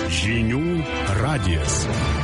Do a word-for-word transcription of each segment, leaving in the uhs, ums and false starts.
Žinių radijas.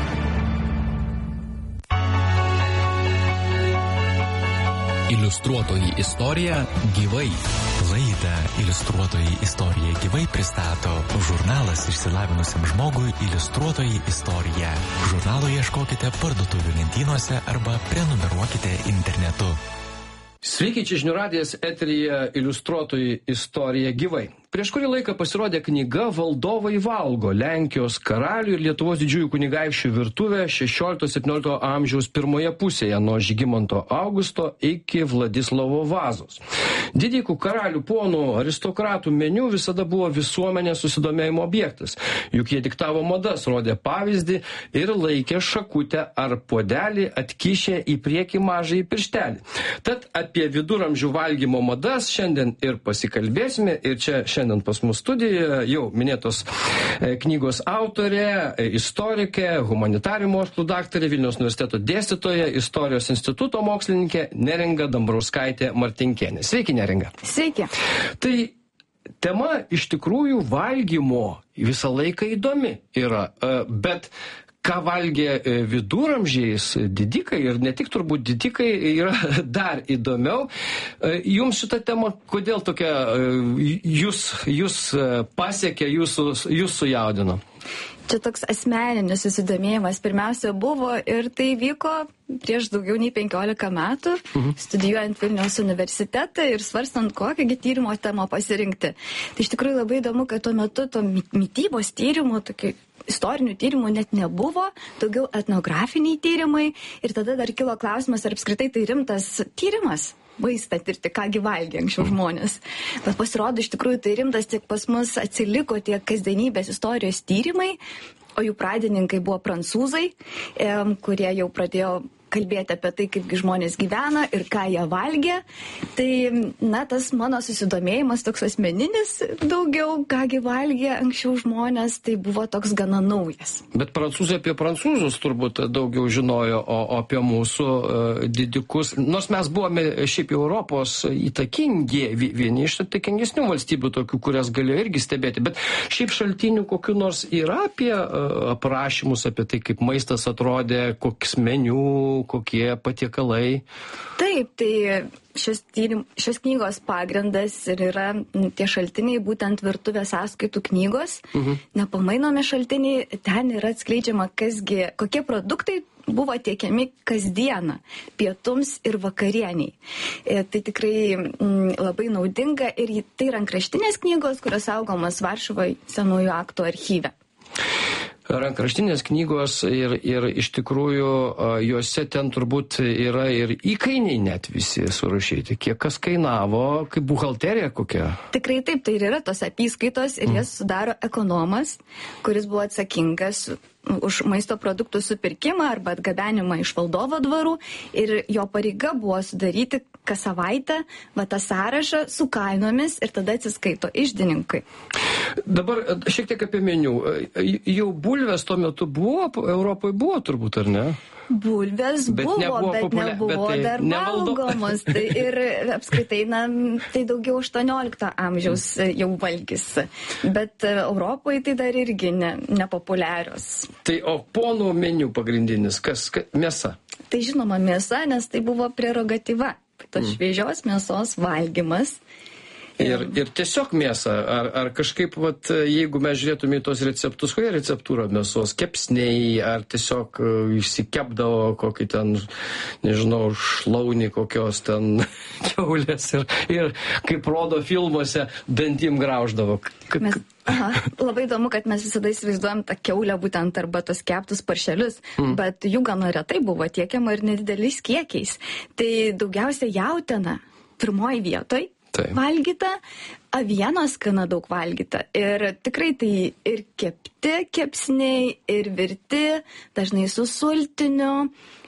Iliustruotoji istorija gyvai. Laidą Iliustruotoji istorija gyvai pristato žurnalas išsilavinusiam žmogui Iliustruotoji istorija. Žurnalo ieškokite parduotuvių lentynose arba prenumeruokite internetu. Sveiki, čia Žinių radijas, eteryje Iliustruotoji istorija gyvai. Prieš kurį laiką pasirodė knyga Valdovai valgo, Lenkijos karalių ir Lietuvos didžiųjų kunigaikščių virtuvė šešiolikto septyniolikto amžiaus pirmoje pusėje, nuo Žygimanto Augusto iki Vladislavo Vazos. Didikų karalių, ponų, aristokratų meniu visada buvo visuomenės susidomėjimo objektas, juk jie diktavo madas, rodė pavyzdį ir laikė šakutę ar puodelį atkišę į priekį mažąjį pirštelį. Tad apie viduramžių valgymo madas šiandien ir pasikalbėsime, ir čia šiandien pas mus studijoje jau minėtos knygos autorė, istorikė, humanitarių mokslų daktarė, Vilniaus universiteto dėstytoja, istorijos instituto mokslininkė Neringa Dambrauskaitė Martinkienė. Sveiki, Neringa. Sveiki. Tai tema iš tikrųjų valgymo visą laiką įdomi yra, bet ką valgė viduramžiais didikai, ir ne tik turbūt didikai, yra dar įdomiau. Jums šita tema, kodėl tokia, jūs, jūs pasiekė, jūsų, jūs sujaudino? Čia toks asmeninis susidomėjimas pirmiausia buvo, ir tai vyko prieš daugiau nei penkiolika metų, uh-huh. studijuojant Vilniaus universitetą ir svarstant, kokią tyrimo temą pasirinkti. Tai iš tikrųjų labai įdomu, kad tuo metu to mitybos tyrimų, tokių istorinių tyrimų net nebuvo, daugiau etnografiniai tyrimai, ir tada dar kilo klausimas, ar apskritai tai rimtas tyrimas. Vaistą tirti, kągi valgė anksčiau žmonės. Bet pasirodo, iš tikrųjų tai rimtas, tiek pas mus atsiliko tie kasdienybės istorijos tyrimai, o jų pradininkai buvo prancūzai, kurie jau pradėjo kalbėti apie tai, kaip žmonės gyvena ir ką jie valgė. Tai, na, tas mano susidomėjimas toks asmeninis daugiau, kągi valgė anksčiau žmonės, tai buvo toks gana naujas. Bet prancūzai apie prancūzus turbūt daugiau žinojo, o apie mūsų uh, didikus. Nors mes buvome šiaip Europos įtakingi, vieni iš įtakingesnių valstybių tokių, kurias galėjo irgi stebėti. Bet šiaip šaltinių kokių nors yra apie uh, aprašymus, apie tai, kaip maistas atrodė, koks meniu, kokie patiekalai? Taip, tai šios, tyrim, šios knygos pagrindas ir yra tie šaltiniai, būtent virtuvės sąskaitų knygos, uh-huh. nepamainomi šaltiniai, ten yra atskleidžiama, kasgi, kokie produktai buvo tiekiami kasdieną, pietums ir vakarieniai. E, tai tikrai m, labai naudinga, ir tai rankraštinės knygos, kurios saugomas Varšuvoje Senųjų aktų archyve. Rankraštinės knygos ir, ir iš tikrųjų juose ten turbūt yra ir įkainiai net visi surašyti. Kiek kas kainavo, kaip buhalterija kokia? Tikrai taip, tai ir yra tos apyskaitos, ir jas sudaro ekonomas, kuris buvo atsakingas už maisto produktų supirkimą arba atgabenimą iš valdovo dvarų, ir jo pareiga buvo sudaryti kas savaitę va tą sąrašą su kainomis, ir tada atsiskaito iždininkai. Dabar šiek tiek apie meniu. Jau bulvės tuo metu buvo, Europoje buvo turbūt, ar ne? Bulvės bet buvo, nebuvo bet populia... nebuvo bet tai dar nevaldo... valgomos. Tai ir apskritai, na, tai daugiau aštuoniolikto amžiaus jau valgys. Bet Europoje tai dar irgi ne, nepopuliarios. Tai o ponų meniu pagrindinis, kas, kas mėsa? Tai žinoma mėsa, nes tai buvo prerogatyva. Tas mm. šviežios mėsos valgymas. Ir, ir tiesiog mėsą, ar, ar kažkaip, vat, jeigu mes žiūrėtume į tos receptus, kokia receptūra mėsos, kepsniai, ar tiesiog išsikepdavo kokį ten, nežinau, šlaunį kokios ten kiaulės, ir, ir kaip rodo filmuose, dantim grauždavo. K- mes, aha, labai įdomu, kad mes visada įsivaizduojam tą kiaulę būtent arba tos keptus paršelius, mm. bet jų gana retai buvo tiekiama ir nedideliais kiekiais. Tai daugiausia jautiena pirmoji vietoj. Taip. Valgyta, avienos gana daug valgyta, ir tikrai tai ir kepti kepsniai, ir virti, dažnai su sultiniu,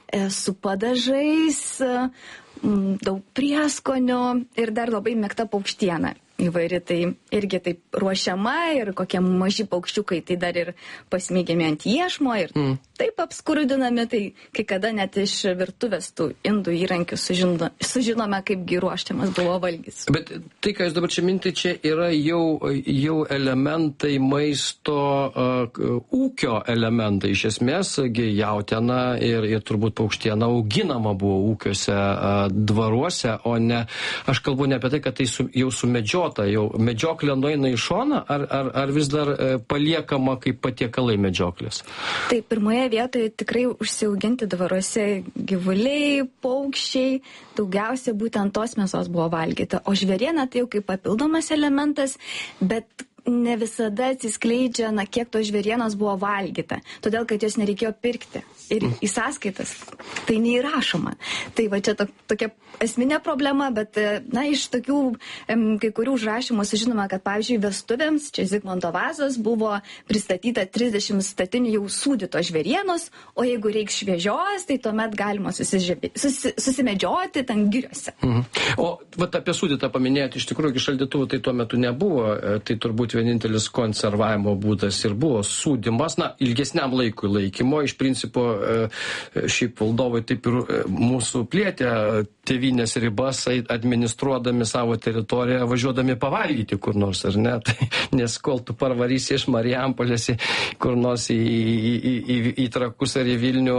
su padažais, daug prieskonių, ir dar labai mėgta paukštiena. įvairi, tai irgi taip ruošiama ir kokie maži paukščiukai, tai dar ir pasmygiami ant iešmo ir mm. taip apskrudinami, tai kai kada net iš virtuvės tų indų įrankių sužino, sužinome, kaipgi ruošiamas buvo valgis. Bet tai, ką jūs dabar čia minti, čia yra jau, jau elementai maisto, uh, ūkio elementai. Iš esmės, jautiena ir, ir turbūt paukštiena auginama buvo ūkiuose, uh, dvaruose, o ne, aš kalbu ne apie tai, kad tai su, jau sumedžiota, jau medžioklė nueina į šoną, ar, ar, ar vis dar e, paliekama kaip patiekalai medžioklės? Tai pirmoje vietoje tikrai užsiauginti dvaruose gyvuliai, paukščiai, daugiausia būtent tos mėsos buvo valgyta, o žvėriena tai jau kaip papildomas elementas, bet ne visada atsiskleidžia, na, kiek tos žvėrienos buvo valgyta, todėl kad jos nereikėjo pirkti. Ir į sąskaitas tai neįrašoma. Tai va čia to, tokia esminė problema, bet, na, iš tokių em, kai kurių užrašymų sužinoma, kad, pavyzdžiui, vestuvėms, čia Zigmanto Vazos, buvo pristatyta trisdešimt statinių jau sūdyto žvėrienos, o jeigu reiks šviežios, tai tuomet galima susižebi, susi, susimedžioti ten giriuose. Mhm. O vat apie sūdytą paminėti, iš tikrųjų, šaldytuvų tai tuo metu nebuvo, tai turbūt vienintelis konservavimo būdas ir buvo sūdymas, na, ilgesniam laikui laikymo, iš principo šiaip valdovai taip ir mūsų plėtė tėvynės ribas, administruodami savo teritoriją, važiuodami pavalgyti kur nors, ar ne? Tai, nes kol tu parvarysi iš Marijampolės kur nors į, į, į, į, į Trakus ar į Vilnių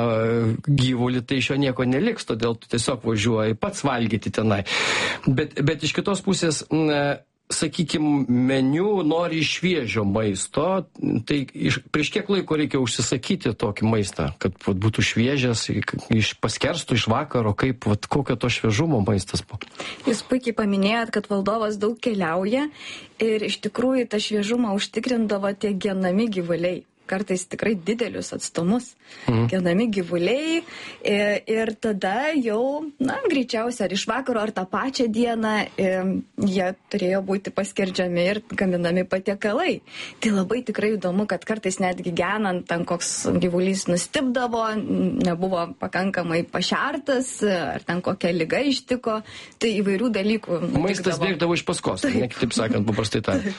gyvulį, tai iš jo nieko neliks, todėl tu tiesiog važiuoji pats valgyti tenai. Bet, bet iš kitos pusės, sakykime, meniu nori šviežio maisto, tai iš, prieš kiek laiko reikia užsisakyti tokį maistą, kad vat, būtų šviežias, iš paskerstų iš vakaro, kaip, vat, kokio to šviežumo maistas buvo? Jūs puikiai paminėjot, kad valdovas daug keliauja ir iš tikrųjų tą šviežumą užtikrindavo tie genami gyvuliai. Kartais tikrai didelius atstumus, mhm. genami gyvuliai ir, ir tada jau, na, greičiausiai ar iš vakaro, ar tą pačią dieną ir, jie turėjo būti paskerdžiami ir gaminami patiekalai. Tai labai tikrai įdomu, kad kartais netgi genant, ten koks gyvulys nustibdavo, nebuvo pakankamai pašertas, ar ten kokia liga ištiko, tai įvairių dalykų nutikdavo. Maistas bėgdavo iš paskos, ne, kitaip sakant, paprastai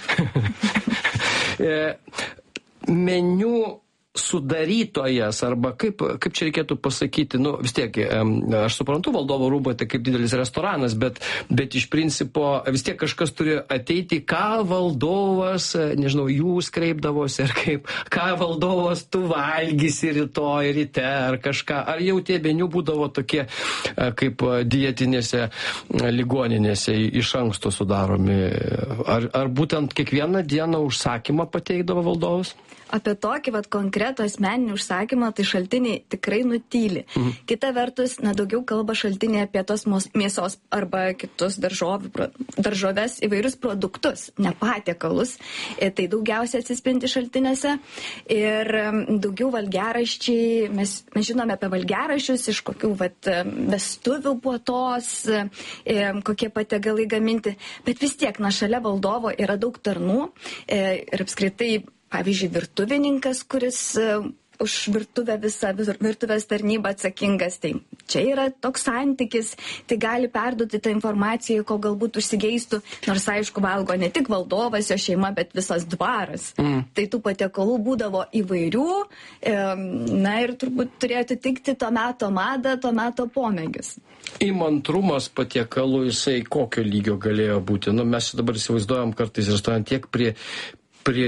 tariant. Meniu sudarytojas, arba kaip, kaip čia reikėtų pasakyti, nu vis tiek, aš suprantu, valdovo rūbai tai kaip didelis restoranas, bet, bet iš principo vis tiek kažkas turi ateiti, ką valdovas, nežinau, jūs kreipdavosi, ar kaip, ką valdovas tu valgysi rytoj ryte, ar kažką, ar jau tie meniu būdavo tokie, kaip dietinėse ligoninėse iš anksto sudaromi, ar, ar būtent kiekvieną dieną užsakymą pateikdavo valdovas? Apie tokį vat, konkretų asmeninį užsakymą tai šaltiniai tikrai nutyli. Mhm. Kita vertus, na, daugiau kalba šaltiniai apie tos mėsos arba kitus daržovių, daržoves, įvairius produktus, ne patiekalus. Tai daugiausiai atsispindi šaltiniuose. Ir daugiau valgiaraščiai, mes, mes žinome apie valgiaraščius, iš kokių vat, vestuvių puotos, kokie patiekalai gaminti. Bet vis tiek, na, šalia valdovo yra daug tarnų ir apskritai, pavyzdžiui, virtuvininkas, kuris uh, už virtuvę visą virtuvės tarnybą atsakingas, tai čia yra toks santykis, tai gali perduoti tą informaciją, ko galbūt užsigeistų, nors aišku valgo ne tik valdovas, jo šeima, bet visas dvaras. Mm. Tai tų patiekalų būdavo įvairių, e, na ir turbūt turėtų tikti to meto madą, to meto pomėgius. Įmantrumas patiekalų, jisai kokio lygio galėjo būti? Nu, mes dabar įsivaizduojam kartais restorane tiek prie... prie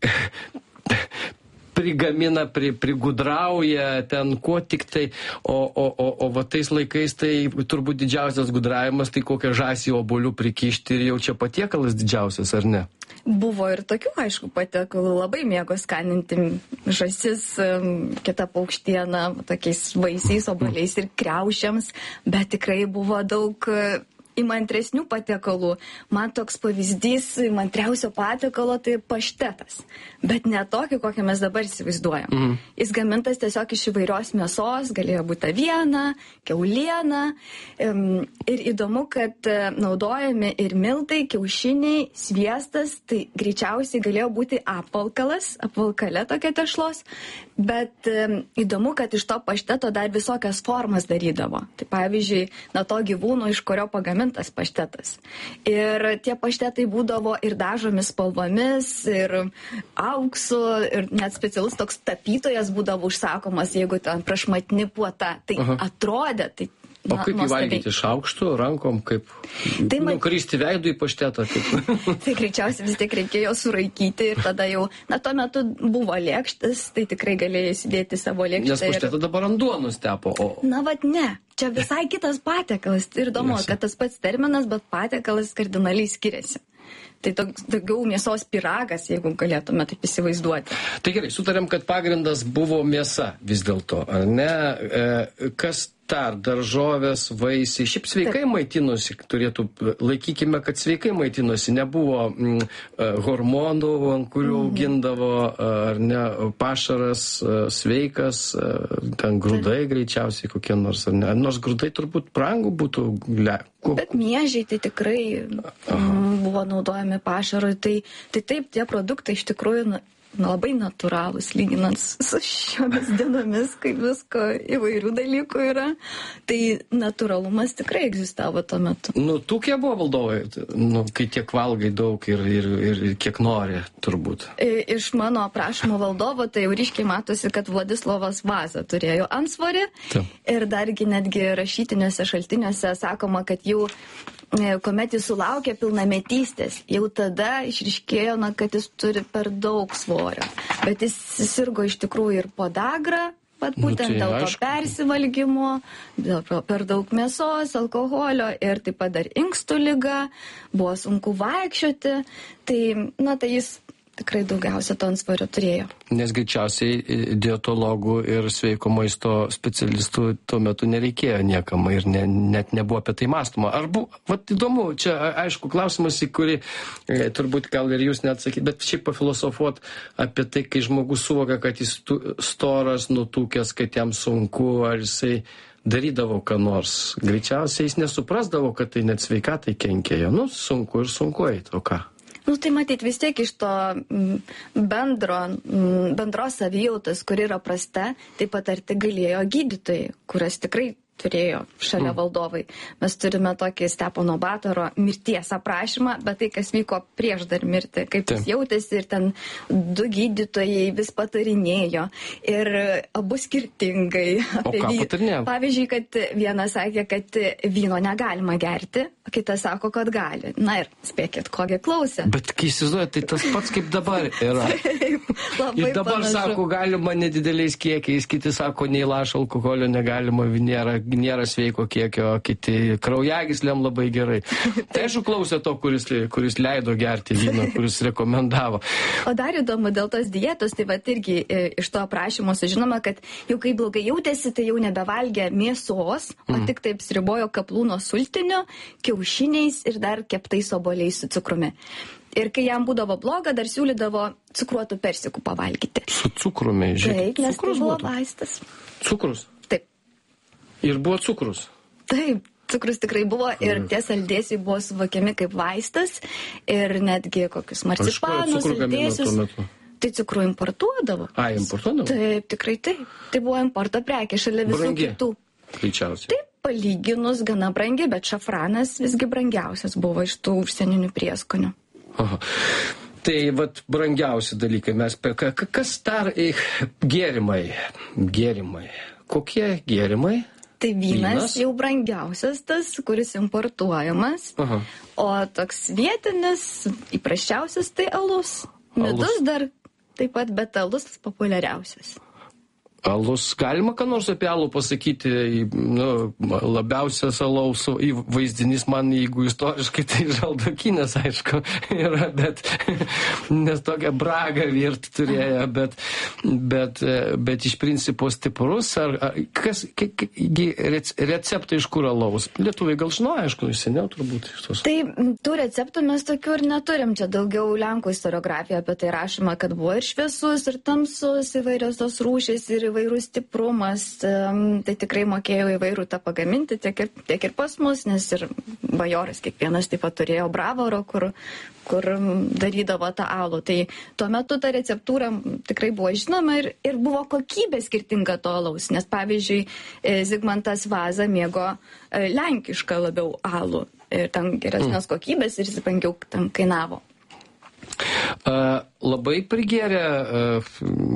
prigamina, pri, prigudrauja ten kuo tik tai, o, o, o, o va tais laikais tai turbūt didžiausias gudravimas, tai kokią žąsį obuolių prikišti ir jau čia patiekalas didžiausias, ar ne? Buvo ir tokių, aišku, patiekalų, labai mėgo skaninti žąsis, kitą paukštieną, tokiais vaisiais, obuoliais ir kriaušėms, bet tikrai buvo daug įmantresnių patiekalų. Man toks pavyzdys įmantriausio patiekalo tai paštetas. Bet ne tokį, kokią mes dabar įsivaizduojam. Mm. Jis gamintas tiesiog iš įvairios mėsos, galėjo būti aviena, kiauliena. Ir įdomu, kad naudojami ir miltai, kiaušiniai, sviestas, tai greičiausiai galėjo būti apvalkalas, apvalkale tokia tešlos. Bet įdomu, kad iš to pašteto dar visokias formas darydavo. Tai pavyzdžiui, na to gyvūno, iš kurio pagamina pagamintas paštetas. Ir tie paštetai būdavo ir dažomis spalvomis, ir auksu, ir net specialus toks tapytojas būdavo užsakomas, jeigu ten prašmatni puota. Tai Aha. atrodė, tai O kaip jį valgyti iš aukštų, rankom, kaip tai man... nukristi veidų į paštetą? Kaip... tai greičiausiai vis tiek reikėjo suraikyti ir tada jau, na, tuo metu buvo lėkštas, tai tikrai galėjai įsidėti savo lėkštę. Nes paštetą ir... dabar ant duonos tepo. O... Na, vat ne. Čia visai kitas patiekalas. Ir įdomu, yes. kad tas pats terminas, bet patiekalas kardinaliai skiriasi. Tai daugiau mėsos pyragas, jeigu galėtume taip įsivaizduoti. Tai gerai, sutarėm, kad pagrindas buvo mėsa vis dėlto, ar ne? E, kas dar daržovės, vaisiai, šiaip sveikai taip. Maitinosi, turėtų, laikykime, kad sveikai maitinosi, nebuvo mm, hormonų, ant kurių mm. augindavo, ar ne, pašaras sveikas, ten grūdai taip. Greičiausiai kokie nors, ar ne, nors grūdai turbūt brangų būtų. Le, Bet miežiai tai tikrai mm, buvo naudojami pašarui, tai, tai taip, tie produktai iš tikrųjų na, labai natūralūs, lyginant su šiomis dienomis, kai visko įvairių dalykų yra. Tai natūralumas tikrai egzistavo tuo metu. Nu, tu kiek buvo valdovai, nu, kai tiek valgai daug ir, ir, ir, ir kiek nori, turbūt. Iš mano aprašymo valdovo, tai jau ryškiai matosi, kad Vladislovas Vaza turėjo antsvorį. Taip. Ir dargi netgi rašytiniuose šaltiniuose sakoma, kad jau kuomet jis sulaukė pilnametystės, jau tada išryškėjo, na, kad jis turi per daug svorio. Bet jis sirgo iš tikrųjų ir podagra, pat būtent nu, tai dėl to aišku. Persivalgymo, dėl per daug mėsos, alkoholio ir taip pat dar inkstų liga, buvo sunku vaikščioti. Tai, na, tai jis tikrai daugiausia to antsvorio turėjo. Nes greičiausiai dietologų ir sveiko maisto specialistų tuo metu nereikėjo niekam ir ne, net nebuvo apie tai mąstoma. Ar buvo, vat įdomu, čia aišku klausimas, į kurį e, turbūt gal ir jūs neatsakyti, bet šiaip pafilosofuot apie tai, kai žmogus suvokia, kad jis tu, storas, nutukęs, kad jam sunku, ar jisai darydavo ką nors. Greičiausiai jis nesuprasdavo, kad tai net sveikatai kenkėjo. Nu, sunku ir sunku eiti, o ką? Nu, tai matyt vis tiek iš to bendro, bendros savijautos, kur yra prasta, taip pat arti galėjo gydytojai, kurias tikrai turėjo šalia valdovai. Mes turime tokį Stepono Batoro mirties aprašymą, bet tai, kas vyko prieš dar mirtį, kaip jis jautėsi ir ten du gydytojai vis patarinėjo ir abu skirtingai. O ką patarinėjo? Pavyzdžiui, kad vienas sakė, kad vyno negalima gerti, kitas sako, kad gali. Na ir spėkit, kogi klausė. Bet kai įsivaizduoja, tai tas pats kaip dabar yra. Taip, labai ir dabar panašu. Sako, galima nedideliais kiekiais, kiti sako, nei lašo alkoholio negalima, nėra nėra sveiko kiekio, kiti kraujagyslėm labai gerai. Tai aišku klausė to, kuris, kuris leido gerti vyną, kuris rekomendavo. O dar įdomu, dėl tos dietos, tai va irgi e, iš to aprašymo sužinoma, kad jau kai blogai jautėsi, tai jau nebevalgė mėsos, o mm. tik taip sribojo kaplūno sultiniu, kiaušiniais ir dar keptais obuoliais su cukrumi. Ir kai jam būdavo bloga, dar siūlydavo cukruotų persikų pavalgyti. Su cukrumi, žiūrėk. Taip, nes tai buvo vaistas. Cukrus? Taip. Ir buvo cukrus? Taip, cukrus tikrai buvo ir tie saldėsiai buvo suvokiami kaip vaistas ir netgi kokius marcipanus, saldėsius. Tai cukrų importuodavo. A, importuodavo? Taip, tikrai taip. Tai buvo importo prekė šalia visų brangi. Kitų. Greičiausiai. Taip, palyginus gana brangi, bet šafranas visgi brangiausias buvo iš tų užsieninių prieskonių. Aha. Tai vat brangiausi dalykai mes per kas dar gėrimai, gėrimai. Kokie gėrimai? Tai vynas, vynas jau brangiausias tas, kuris importuojamas. Aha. O toks vietinis, įprasčiausias tai alus. Midus alus. Dar taip pat, bet alus populiariausias. Alus, galima ką nors apie alų pasakyti, nu, labiausias alaus vaizdinys man, jeigu istoriškai, tai žaldokinės, aišku, yra, bet, nes tokią bragą virt turėjo, bet, bet, bet iš principo stiprus, ar, ar kas, receptai iš kur alaus? Lietuviai gal žinoja, aišku, seniau turbūt iš tos. Tai tų receptų mes tokių ir neturim, čia daugiau Lenkų istoriografija apie tai rašoma, kad buvo ir šviesus, ir tamsus įvairios tos rūšės, ir ir įvairus stiprumas, tai tikrai mokėjau įvairų tą pagaminti tiek ir, tiek ir pas mus, nes ir bajoras kiekvienas taip pat turėjo bravoro, kur, kur darydavo tą alų. Tai tuo metu ta receptūra tikrai buvo žinoma ir, ir buvo kokybė skirtinga to alaus, nes pavyzdžiui Zigmantas Vaza mėgo lenkišką labiau alų ir ten geresnės kokybės ir jis brangiau ten kainavo. Uh, labai prigėrė uh,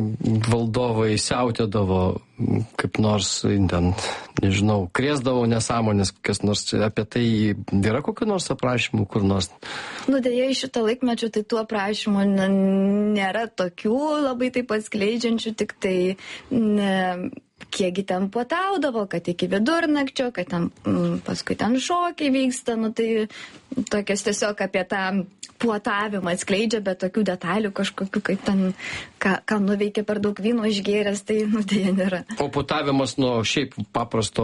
valdovai, siautėdavo kaip nors, ten, nežinau, krėsdavo nesąmonės, kokias nors, apie tai yra kokių nors aprašymų, kur nors? Nu, dėja, iš šito laikmečio tai tų aprašymų nėra tokių labai taip atskleidžiančių, tik tai ne, kiekgi ten puotaudavo, kad iki vidurnakčio, kad ten m, paskui ten šokiai vyksta, nu tai tokias tiesiog apie tą puotavimą atskleidžia, bet tokių detalių kažkokių, kaip ten, ką, ką nuveikė per daug vyno išgėręs, tai nu dėja nėra. O puotavimas nuo šiaip paprasto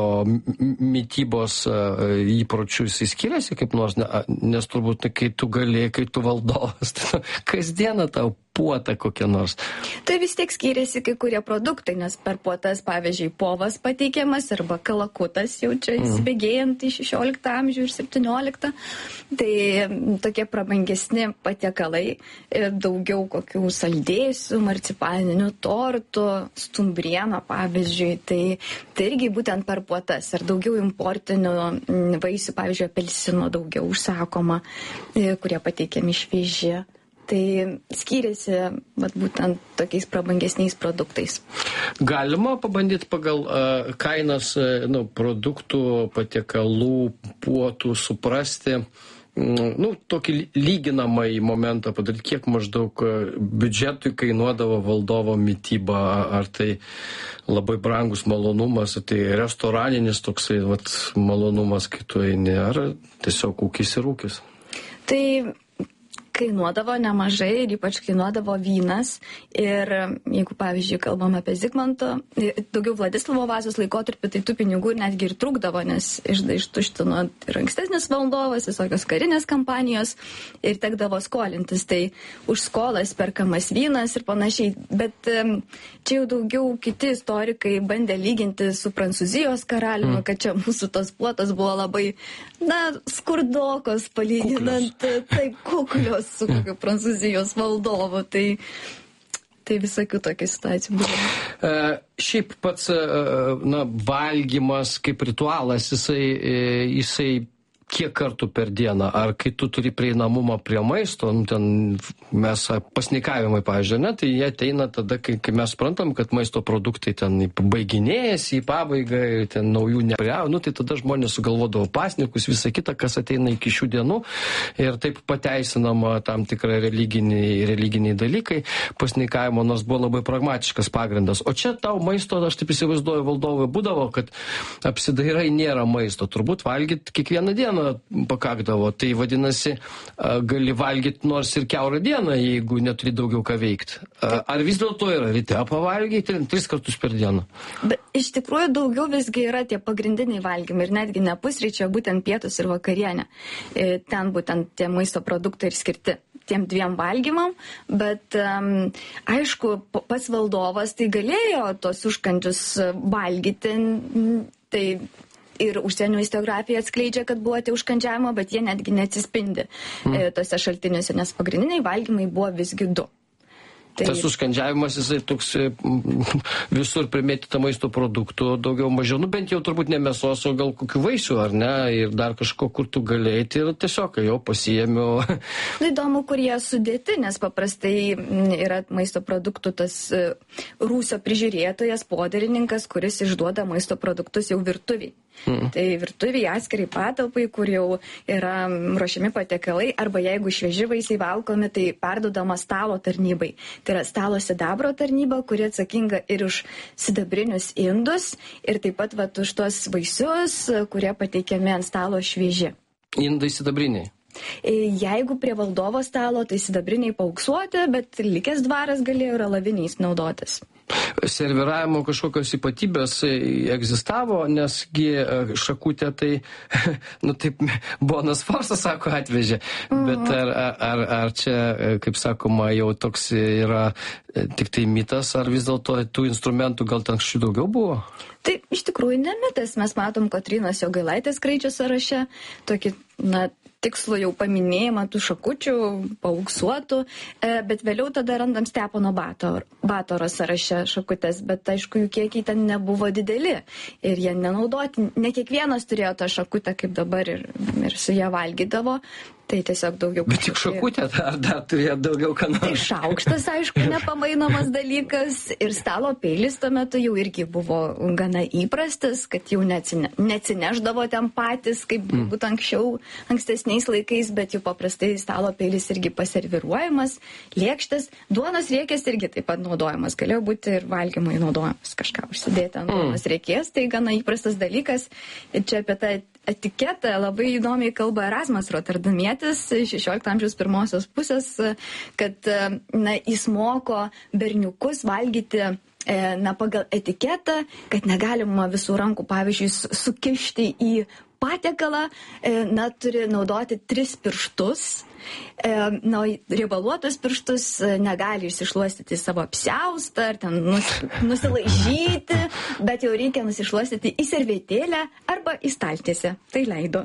mitybos įpročių jis skiriasi kaip nors, nes turbūt kai tu gali, kai tu valdovas, tai kasdieną tau puota kokia nors. Tai vis tiek skiriasi kai kurie produktai, nes per puotas, pavyzdžiui, povas pateikiamas arba kalakutas jau čia įsibėgėjant į šešioliktą amžių ir septynioliktą. Tai tokie prabangesni patiekalai, daugiau kokių saldėsių, marcipaninių tortų, stumbrieno, pavyzdžiui. Tai, tai irgi būtent per puotas. Ar daugiau importinių vaisių, pavyzdžiui, apelsino daugiau užsakoma, kurie pateikiami švieži. Tai skiriasi vat, būtent tokiais prabangesniais produktais. Galima pabandyti pagal uh, kainas uh, nu, produktų, patiekalų, puotų suprasti, mm, nu, tokį lyginamąjį momentą padaryti, kiek maždaug uh, biudžetui kainuodavo valdovo mityba, ar tai labai brangus malonumas, ar tai restoraninis toksai vat, malonumas, kai tu eini, ar tiesiog ūkis ir ūkis. Tai kainuodavo nemažai ir ypač kainuodavo vynas. Ir jeigu, pavyzdžiui, kalbam apie Zigmanto, daugiau Vladislavo Vazos laikotarpį, tai tų pinigų netgi ir trūkdavo, nes ištuštino ir ankstesnis valdovas, visokios karinės kampanijos ir tekdavo skolintis. Tai už skolas perkamas vynas ir panašiai. Bet čia jau daugiau kiti istorikai bandė lyginti su Prancūzijos karaliumi, mm. kad čia mūsų tos puotos buvo labai, na, skurdokos, palyginant, kuklios. Taip, kuklios su kokiu Prancūzijos valdovu, tai, tai visokių tokių situacijų buvo. E, šiaip pats na, valgymas kaip ritualas, jisai, jisai kiek kartų per dieną, ar kai tu turi prieinamumą prie maisto, nu, ten mes pasnikavimai, pavyzdžiui, ne, tai jie ateina tada, kai, kai mes suprantam, kad maisto produktai ten baiginėjasi į pabaigą, ten naujų nepriau, nu, tai tada žmonės sugalvodavo pasnikus, visą kitą, kas ateina iki šių dienų ir taip pateisinama tam tikrai religiniai, religiniai dalykai, pasnikavimo, nors buvo labai pragmatiškas pagrindas. O čia tau maisto, aš taip įsivaizduoju, valdovai būdavo, kad apsidairai nėra maisto, turbūt valgyti kiekvieną dieną pakakdavo, tai vadinasi, gali valgyti nors ir kiaurą dieną, jeigu neturi daugiau ką veikti. Ar vis dėlto yra ryte pavalgyti tris kartus per dieną? Bet iš tikrųjų daugiau visgi yra tie pagrindiniai valgymai ir netgi ne pusryčio, būtent pietus ir vakarienė. Ten būtent tie maisto produktai ir skirti tiem dviem valgymam, bet um, aišku, pats valdovas tai galėjo tos užkandžius valgyti, tai ir užsienio historiografija atskleidžia, kad buvo tie užkandžiavimo, bet jie netgi neatsispindi mm. e, tose šaltiniuose, nes pagrindiniai valgymai buvo visgi du. Tai... Tas užkandžiavimas, jisai toks visur primėtyta maisto produktų, daugiau mažiau, nu bent jau turbūt ne mėsos, o gal kokių vaisių, ar ne, ir dar kažko, kur tu galėjai, tai tiesiog jau pasiėmiau. Nu, įdomu, kur jie sudėti, nes paprastai yra maisto produktų tas rūsio prižiūrėtojas, podarininkas, kuris išduoda maisto produktus jau virtuviai. Mm. Tai virtuviai atskirai patalpai, kur jau yra ruošiami patiekalai, arba jeigu švieži vaisiai valgomi, tai perdodama stalo tarnybai. Tai yra stalo sidabro tarnyba, kuri atsakinga ir už sidabrinius indus, ir taip pat vat, už tuos vaisius, kurie pateikiami ant stalo švieži. Indai sidabriniai? Jeigu prie valdovo stalo, tai sidabriniai paauksuoti, bet likęs dvaras galėjo ir alaviniais naudotis. serviravimo kažkokios ypatybės egzistavo, nesgi šakutė tai, nu taip, Bonas Forsas, sako, atvežė, bet ar, ar, ar čia, kaip sakoma, jau toks yra tik tai mitas, ar vis dėlto tų instrumentų gal ten šių daugiau buvo? Tai iš tikrųjų ne mitas, mes matom Kotrynos Jogailaitės kraičio sąraše, tokį, na, tikslų jau paminėjimą tų šakučių, paauksuotų, bet vėliau tada randam Stepono Batoro, Batoro sąraše šakutės, bet aišku, jų kiekiai ten nebuvo dideli ir jie nenaudoti, ne kiekvienas turėjo tą šakutę kaip dabar ir, ir su ją valgydavo. Tai tiesiog daugiau... Bet tik šakutė, ar dar turėjo daugiau ką nors? Tai šaukštas, aišku, nepamainomas dalykas ir stalo peilis tuo metu jau irgi buvo gana įprastas, kad jau neatsine, neatsineždavo ten patys, kaip mm. būt anksčiau, ankstesniais laikais, bet jau paprastai stalo peilis irgi paserviruojamas, lėkštas, duonos riekės irgi taip pat naudojamas, galėjo būti ir valgymui naudojamas, kažką užsidėti ant duonos mm. riekės, tai gana įprastas dalykas. Ir čia apie tą etiketą labai įdomiai kalba Erasmas Roterdamietis, šešiolikto amžiaus pirmosios pusės, kad, na, jis moko berniukus valgyti, na, pagal etiketą, kad negalima visų rankų, pavyzdžiui, sukišti į patiekalą, na, turi naudoti tris pirštus, na, riebaluotus pirštus negali išsišluostyti savo apsiaustą ar ten nus, nusilaižyti, bet jau reikia nusišluostyti į servetėlę arba į staltiesę. Tai leido.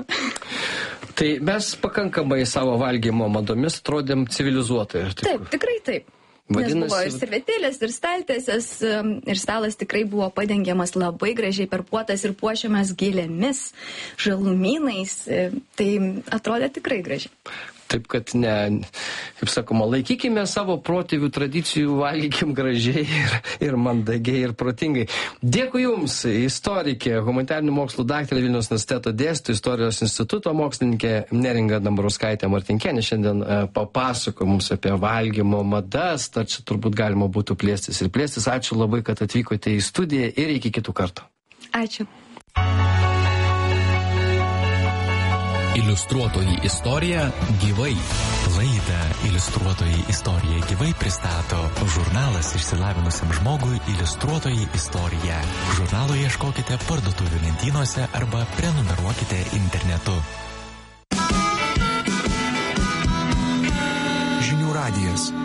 Tai mes pakankamai savo valgymo madomis atrodėm civilizuotai. Taip, taip, tikrai taip. Vadinasi... Nes buvo ir servetėlės, ir staltiesės, ir stalas tikrai buvo padengiamas labai gražiai perpuotas ir puošiamas gėlėmis, žalumynais. Tai atrodė tikrai gražiai. Taip, kad ne, kaip sakoma, laikykime savo protėvių tradicijų, valgykim gražiai ir, ir mandagiai ir protingai. Dėkui Jums, istorikė, humanitarinių mokslų daktarė, Vilniaus universiteto dėstytoja, Istorijos instituto mokslininkė Neringa Dambrauskaitė Martinkienė šiandien papasakojo mums apie valgymo madas, tad čia turbūt galima būtų plėstis ir plėstis. Ačiū labai, kad atvykote į studiją ir iki kitų kartų. Ačiū. Iliustruotoji istorija gyvai. Laidą Iliustruotoji istorija gyvai pristato žurnalas išsilavinusiam žmogui Iliustruotoji istorija. Žurnalo ieškokite parduotuvių lentynose arba prenumeruokite internetu. Žinių radijas.